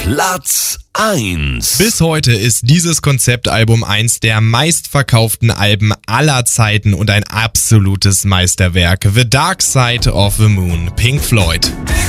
Platz 1. Bis heute ist dieses Konzeptalbum eins der meistverkauften Alben aller Zeiten und ein absolutes Meisterwerk. The Dark Side of the Moon, Pink Floyd.